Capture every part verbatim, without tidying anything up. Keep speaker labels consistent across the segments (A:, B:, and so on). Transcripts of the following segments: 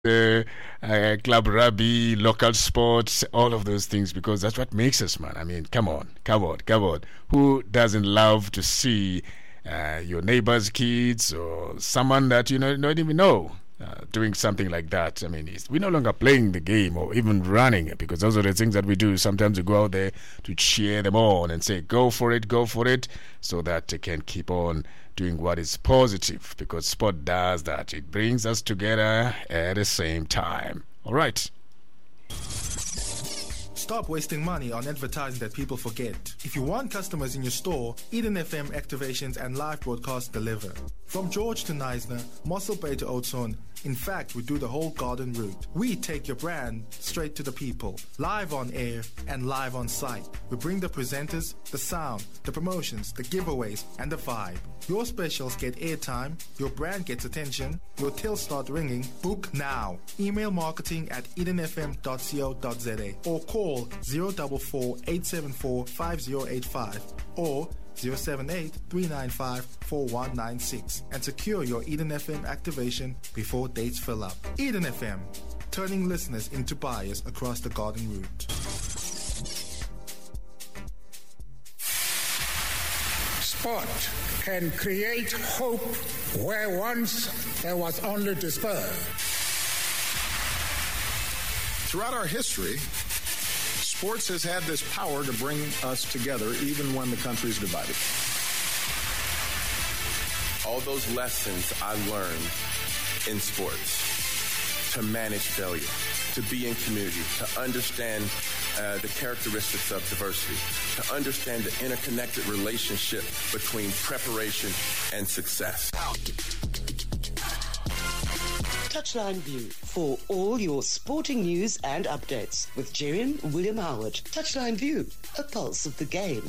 A: uh, uh, club rugby, local sports, all of those things, because that's what makes us, man. I mean, come on, come on, come on. Who doesn't love to see uh, your neighbor's kids or someone that you know don't even know uh, doing something like that? I mean, it's, we're no longer playing the game or even running it, because those are the things that we do. Sometimes we go out there to cheer them on and say, go for it, go for it, so that they can keep on doing what is positive, because sport does that. It brings us together at the same time. All right.
B: Stop wasting money on advertising that people forget. If you want customers in your store, Eden F M activations and live broadcasts deliver. From George to Neisner, Mossel Bay to Oudtshoorn, in fact, we do the whole garden route. We take your brand straight to the people, live on air and live on site. We bring the presenters, the sound, the promotions, the giveaways, and the vibe. Your specials get airtime, your brand gets attention, your tills start ringing. Book now. Email marketing at eden f m dot co dot z a or call zero four four, eight seven four, five zero eight five or zero seven eight, three nine five, four one nine six and secure your Eden F M activation before dates fill up. Eden F M, turning listeners into buyers across the garden route.
C: Sport can create hope where once there was only despair.
D: Throughout our history, sports has had this power to bring us together even when the country is divided.
E: All those lessons I learned in sports, to manage failure, to be in community, to understand uh, the characteristics of diversity, to understand the interconnected relationship between preparation and success.
F: Touchline View for all your sporting news and updates with Jerian William Howard. Touchline View, a pulse of the game.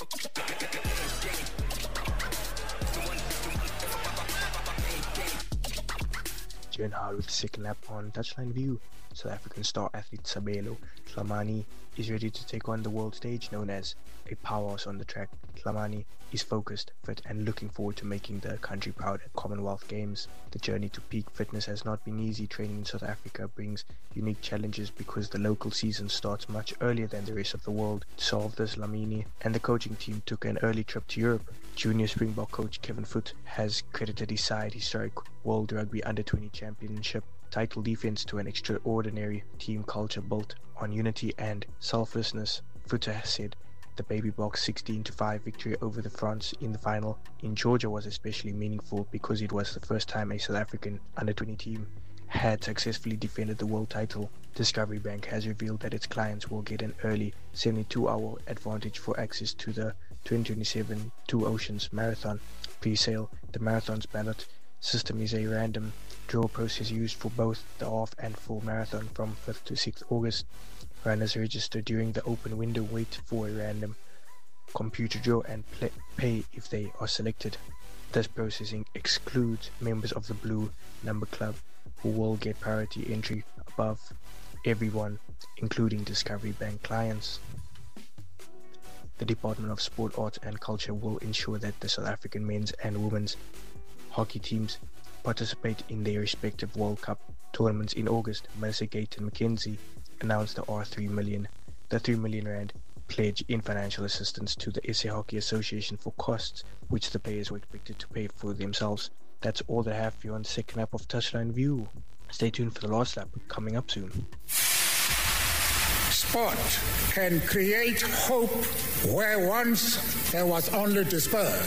G: Jerian Howard with the second lap on Touchline View. South African star athlete Sabelo Dlamini is ready to take on the world stage, known as a powerhouse on the track. Dlamini is focused, fit and looking forward to making the country proud at Commonwealth Games. The journey to peak fitness has not been easy. Training in South Africa brings unique challenges because the local season starts much earlier than the rest of the world. To solve this, Dlamini and the coaching team took an early trip to Europe. Junior Springbok coach Kevin Foot has credited his side historic World Rugby Under twenty Championship title defense to an extraordinary team culture built on unity and selflessness. Footer has said the Baby Box sixteen to five victory over the France in the final in Georgia was especially meaningful because it was the first time a South African under twenty team had successfully defended the world title. Discovery Bank has revealed that its clients will get an early seventy-two hour advantage for access to the twenty twenty-seven Two Oceans Marathon pre-sale. The marathon's ballot system is a random draw process used for both the half and full marathon from fifth to sixth August. Runners register during the open window, wait for a random computer draw and play, pay if they are selected. This processing excludes members of the Blue Number Club, who will get priority entry above everyone, including Discovery Bank clients. The Department of Sport, Arts and Culture will ensure that the South African men's and women's hockey teams participate in their respective World Cup tournaments in August. Melissa Gayton McKenzie announced the R three million, the three million rand pledge in financial assistance to the S A Hockey Association for costs which the players were expected to pay for themselves. That's all that I have for you on the second lap of Touchline View. Stay tuned for the last lap coming up soon.
C: Sport can create hope where once there was only despair.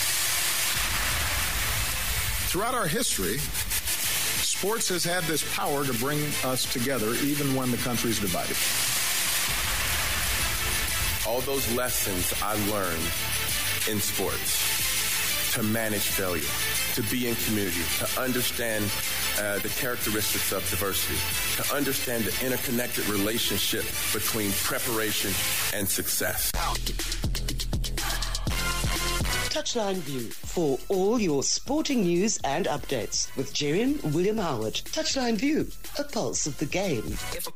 D: Throughout our history, sports has had this power to bring us together even when the country is divided.
E: All those lessons I learned in sports, to manage failure, to be in community, to understand uh, the characteristics of diversity, to understand the interconnected relationship between preparation and success.
F: Touchline View for all your sporting news and updates with Jerian William Howard. Touchline View, a pulse of the game.